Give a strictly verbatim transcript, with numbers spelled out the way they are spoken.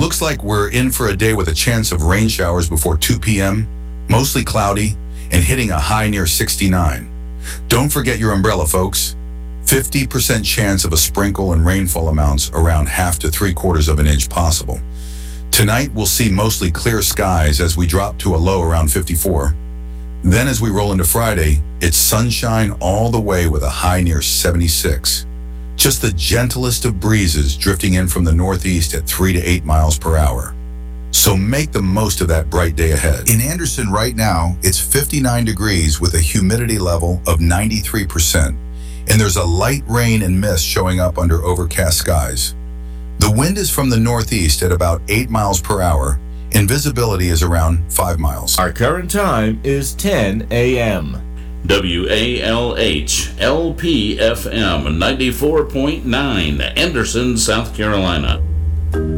Looks like we're in for a day with a chance of rain showers before two p.m., mostly cloudy, and hitting a high near sixty-nine. Don't forget your umbrella, folks. fifty percent chance of a sprinkle and rainfall amounts around half to three quarters of an inch possible. Tonight, we'll see mostly clear skies as we drop to a low around fifty-four. Then as we roll into Friday, it's sunshine all the way with a high near seventy-six. Just the gentlest of breezes drifting in from the northeast at three to eight miles per hour. So make the most of that bright day ahead. In Anderson right now, it's fifty-nine degrees with a humidity level of ninety-three percent, and there's a light rain and mist showing up under overcast skies. The wind is from the northeast at about eight miles per hour, and visibility is around five miles. Our current time is ten a.m. W A L H L P F M ninety-four point nine, Anderson, South Carolina.